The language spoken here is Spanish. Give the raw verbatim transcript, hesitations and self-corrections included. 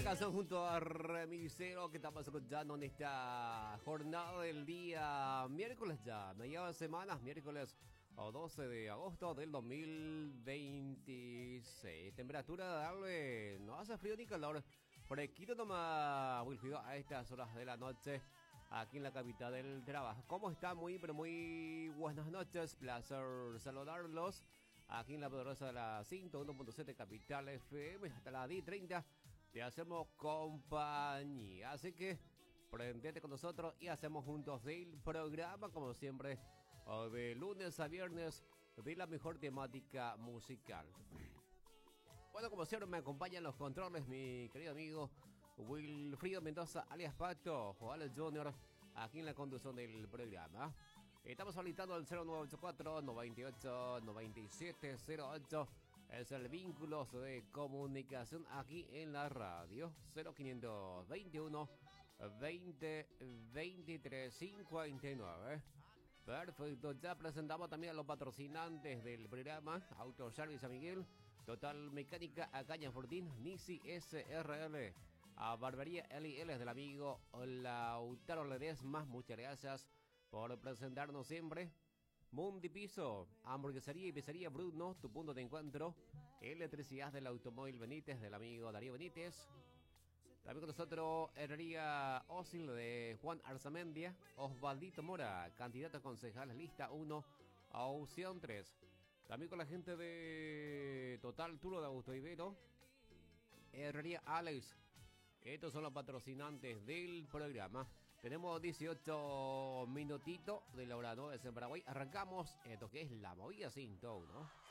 canción junto a Remisero que estamos escuchando en esta jornada del día miércoles ya, mediados de semanas, miércoles o doce de agosto del dos mil veintiséis. Temperatura de darle, no hace frío ni calor, fresquito nomás, Wilfrido, a estas horas de la noche aquí en la capital del trabajo. ¿Cómo está? Muy, pero muy buenas noches, placer saludarlos aquí en la poderosa de la ciento uno punto siete Capital F M hasta las diez y treinta. Te hacemos compañía, así que prendete con nosotros y hacemos juntos el programa, como siempre, de lunes a viernes, de la mejor temática musical. Bueno, como siempre me acompañan los controles mi querido amigo Wilfrido Mendoza, alias Pato, o Alex Junior, aquí en la conducción del programa. Estamos solicitando el cero nueve ocho cuatro, noventa y ocho, noventa y siete cero ocho. Es el vínculo de comunicación aquí en la radio. Cero quinientos veintiuno, veinte, veintitrés, cincuenta y nueve. Perfecto, ya presentamos también a los patrocinantes del programa. Autoservice San Miguel, Total Mecánica Acaña Fortín, Nisi S R L, a Barbería L I L del amigo Lautaro Ledesma. Muchas gracias por presentarnos siempre. Mundi Piso, hamburguesería y pizzería Bruno, tu punto de encuentro. Electricidad del automóvil Benítez del amigo Darío Benítez. También con nosotros Herrería Ósil de Juan Arzamendia. Osvaldito Mora, candidato a concejal lista uno a opción tres. También con la gente de Total Turo de Augusto Ibero. Herrería Alex. Estos son los patrocinantes del programa. Tenemos dieciocho minutitos de la hora nueve en Paraguay. Arrancamos esto que es la movida ciento uno.